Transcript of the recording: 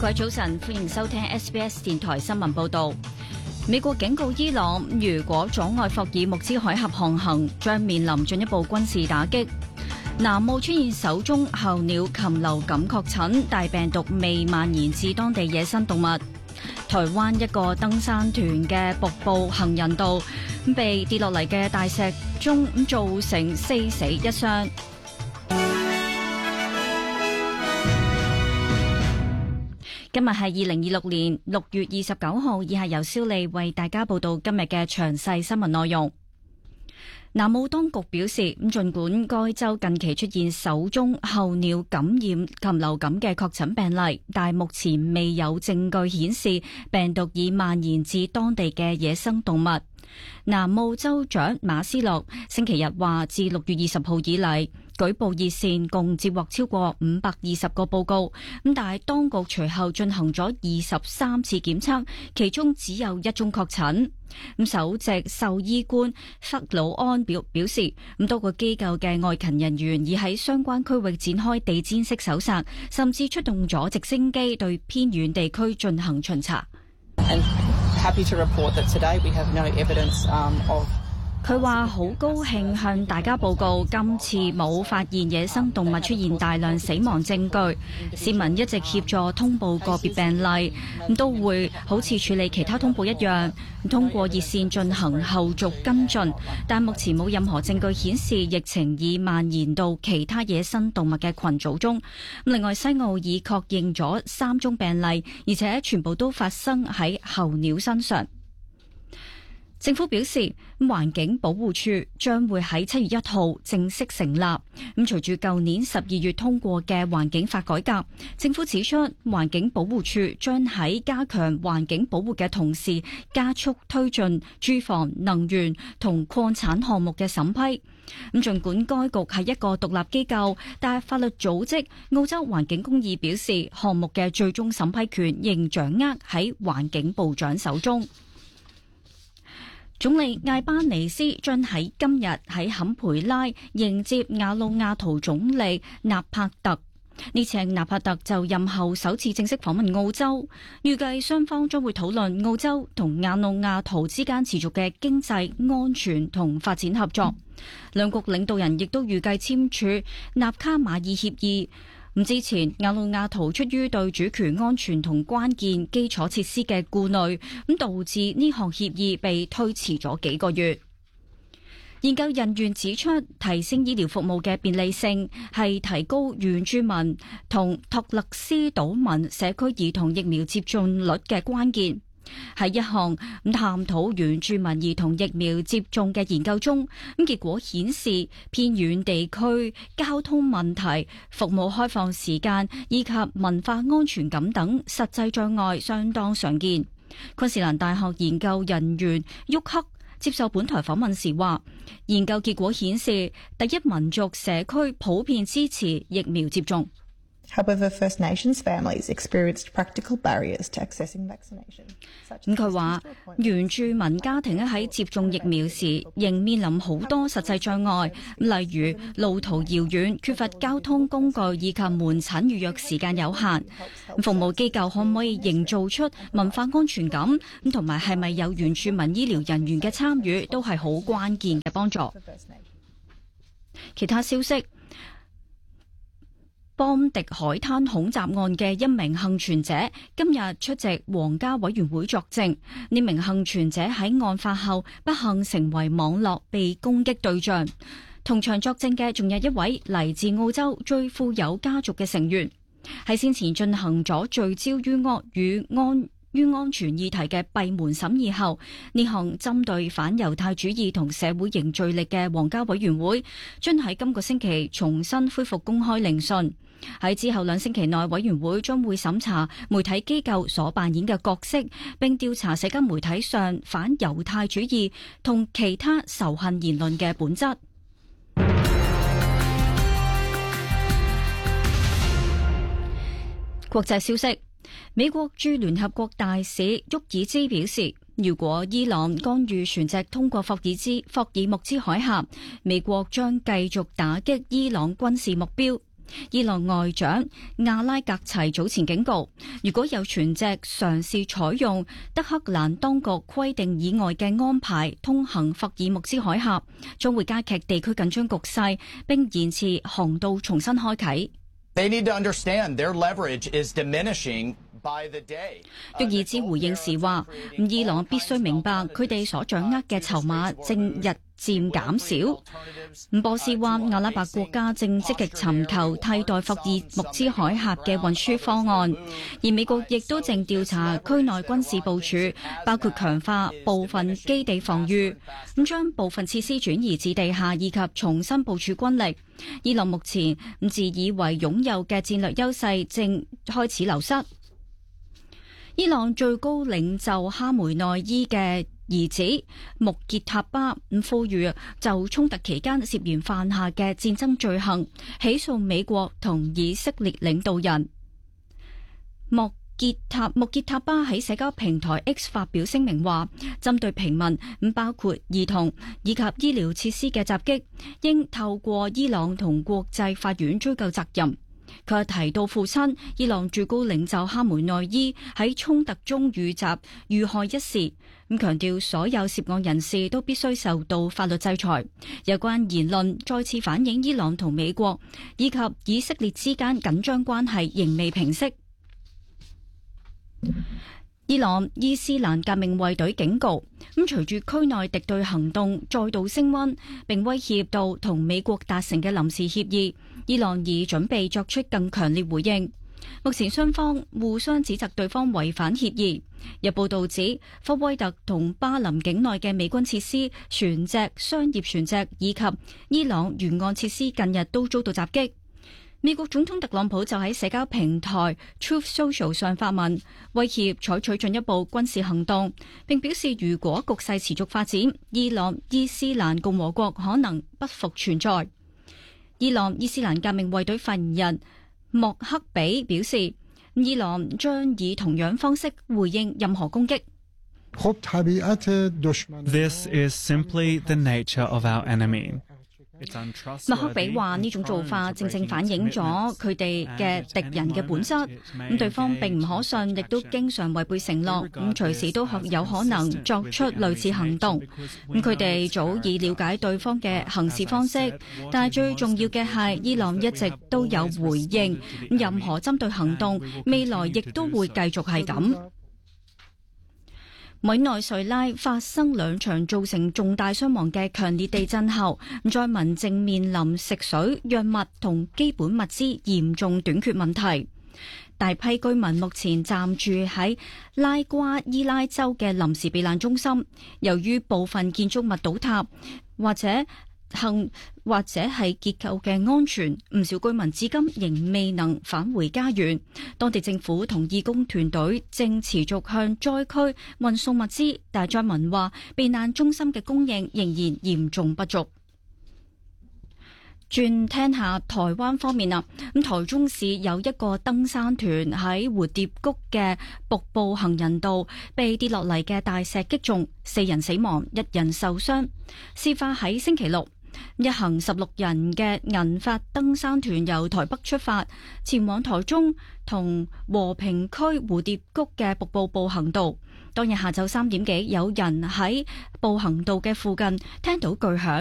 各位早晨，歡迎收聽 SBS 電台新聞報道。美國警告伊朗，如果阻礙霍爾木茲海峽航行，將面臨進一步軍事打擊。南澳出現首宗候鳥禽流感確診，但病毒未蔓延至當地野生動物。台灣一個登山團嘅瀑布行人道被跌落嚟嘅大石中造成4死1傷。今日係2026年6月29號，以下由蕭利為大家報道今日嘅詳細新聞內容。南澳當局表示，儘管該州近期出現首宗候鳥感染禽流感嘅確診病例，但目前未有證據顯示病毒已蔓延至當地嘅野生動物。南澳州長馬斯洛星期日話，自6月20號以嚟，舉報熱線共接獲超過520個報告，但係當局隨後進行咗23次檢測，其中只有1宗確診。首席獸醫官弗魯安表示，多個機構嘅外勤人員已喺相關區域展開地毯式搜查，甚至出動咗直升機對偏遠地區進行巡查。佢話好高興向大家報告，今次冇發現野生動物出現大量死亡證據。市民一直協助通報個別病例，都會好似處理其他通報一樣，通過熱線進行後續跟進。但目前冇任何證據顯示疫情已蔓延到其他野生動物嘅群組中。另外，西澳已確認咗3宗病例，而且全部都發生喺候鳥身上。政府表示，環境保護署將會喺7月1號正式成立。隨住舊年12月通過嘅環境法改革，政府指出，環境保護署將喺加強環境保護嘅同時，加速推進住房、能源同礦產項目嘅審批。儘管該局係一個獨立機構，但法律組織澳洲環境公義表示，項目嘅最終審批權仍掌握喺環境部長手中。總理艾巴尼斯將喺今日喺坎培拉迎接瓦努亞圖總理納帕特。呢次係納帕特就任後首次正式訪問澳洲，預計雙方將會討論澳洲同瓦努亞圖之間持續嘅經濟、安全同發展合作。兩國領導人亦都預計簽署納卡馬爾協議。之前，瓦努亞圖出於對主權安全同關鍵基礎設施嘅顧慮，導致呢項協議被推遲咗幾個月。研究人員指出，提升醫療服務嘅便利性係提高原住民同托勒斯島民社區兒童疫苗接種率嘅關鍵。喺一項探討原住民兒童疫苗接種嘅研究中，結果顯示偏遠地區交通問題、服務開放時間以及文化安全感等實際障礙相當常見。昆士蘭大學研究人員沃克接受本台訪問時話，研究結果顯示第一民族社區普遍支持疫苗接種。 However, First Nations families experienced practical barriers to accessing vaccination. 佢話，原住民家庭喺接種疫苗時，仍面臨好多實際障礙，例如路途遙遠、缺乏交通工具以及門診預約時間有限。服務機構可唔可以營造出文化安全感，同埋係咪有原住民醫療人員嘅參與，都係好關鍵嘅幫助。其他消息。邦迪海灘恐襲案嘅一名幸存者今日出席皇家委員會作證。呢名幸存者喺案發後不幸成為網絡被攻擊對象。同場作證嘅仲有一位嚟自澳洲最富有家族嘅成員。喺先前進行咗聚焦於安全議題嘅閉門審議後，呢項針對反猶太主義同社會凝聚力嘅皇家委員會將喺今個星期重新恢復公開聆訊。喺之後2星期內，委員會將會審查媒體機構所扮演嘅角色，並調查社交媒體上反猶太主義同其他仇恨言論嘅本質。國際消息，美國駐聯合國大使沃爾茲表示，如果伊朗干預船隻通過霍爾木茲海峽，美國將繼續打擊伊朗軍事目標。 伊朗外長阿拉格齊早前警告，如果有船隻嘗試採用德黑蘭當局規定以外嘅安排通行霍爾木茲海峽，將會加劇地區緊張局勢，並延遲航道重新開啟。 They need to understand their leverage is diminishing by the day. 沃爾茲回應時話，伊朗必須明白佢哋所掌握嘅籌碼正日漸減少。波斯話，阿拉伯國家正積極尋求替代霍爾木茲海峽嘅運輸方案，而美國亦都正調查區內軍事部署，包括強化部分基地防禦，咁將部分設施轉移至地下，以及重新部署軍力。伊朗目前自以為擁有嘅戰略優勢正開始流失。伊朗最高領袖哈梅內伊嘅兒子穆傑塔巴呼籲就衝突期間涉嫌犯下嘅戰爭罪行起訴美國同以色列領導人。穆傑塔巴喺社交平台 X 發表聲明話，針對平民包括兒童以及醫療設施嘅襲擊，應透過伊朗同國際法院追究責任。佢提到父親伊朗最高領袖哈梅內伊喺衝突中遇害一事，咁強調所有涉案人士都必須受到法律制裁。有關言論再次反映伊朗同美國以及以色列之間緊張關係仍未平息。伊朗伊斯蘭革命衛隊警告，隨住區內敵對行動再度升溫，並威脅到同美國達成嘅臨時協議，伊朗已準備作出更強烈回應。目前雙方互相指責對方違反協議。有報道指，科威特同巴林境內嘅美軍設施、船隻、商業船隻以及伊朗沿岸設施近日都遭到襲擊。美國總統特朗普就喺社交平台 Truth Social 上發文，威脅採取進一步軍事行動，並表示如果局勢持續發展，伊朗伊斯蘭共和國可能不復存在。伊朗伊斯蘭革命衛隊發言人莫克比表示，伊朗將以同樣方式回應任何攻擊。 This is simply the nature of our enemy. 麥克比話呢種做法正正反映咗佢哋嘅敵人嘅本質，咁對方並唔可信，亦都經常違背承諾，咁隨時都有可能作出類似行動。咁佢哋早已了解對方嘅行事方式，但係最重要嘅係伊朗一直都有回應，任何針對行動，未來亦都會繼續係咁。委內瑞拉發生兩場造成重大傷亡嘅強烈地震後，災民正面臨食水、藥物同基本物資嚴重短缺問題。大批居民目前暫住喺拉瓜伊拉州嘅臨時避難中心，由於部分建築物倒塌或者係結構嘅安全，唔少居民至今仍未能返回家園。當地政府同義工團隊正持續向災區運送物資，但災民話避難中心嘅供應仍然嚴重不足。轉聽下台灣方面啦，咁台中市有一個登山團喺蝴蝶谷嘅瀑布行人道被跌落嚟嘅大石擊中，4人死亡，1人受傷。事發喺星期六。一行16人嘅銀髮登山團由台北出發，前往台中同和平區蝴蝶谷嘅瀑布步行道。當日下晝3點幾，有人喺步行道嘅附近聽到巨響。